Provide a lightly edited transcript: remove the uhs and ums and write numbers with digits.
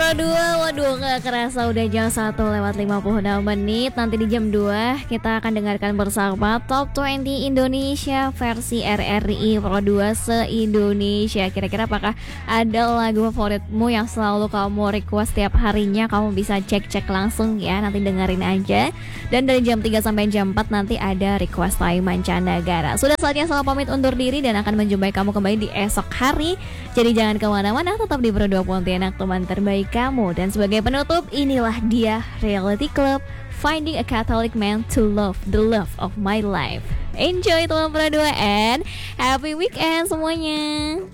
Pro 2, waduh gak kerasa udah jam 1:56. Nanti di jam 2 kita akan dengarkan bersama Top 20 Indonesia versi RRI Pro 2 se-Indonesia. Kira-kira apakah ada lagu favoritmu yang selalu kamu request setiap harinya? Kamu bisa cek-cek langsung ya, nanti dengerin aja. Dan dari jam 3 sampai jam 4 nanti ada request time mancanegara. Sudah saatnya saya pamit undur diri dan akan menjumpai kamu kembali di esok hari. Jadi jangan kemana-mana, tetap di Pro 2 Pontianak, teman terbaik kamu. Dan sebagai penutup, inilah dia Reality Club, Finding a Catholic Man to Love, the Love of My Life. Enjoy teman Pro 2 and happy weekend semuanya.